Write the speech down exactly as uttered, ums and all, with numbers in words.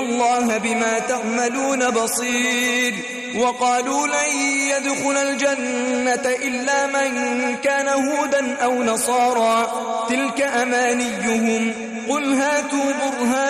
الله بما تعملون بصير. وقالوا لن يدخل الجنة إلا من كان هودا أو نصارى تلك أمانيهم قل هاتوا برهانكم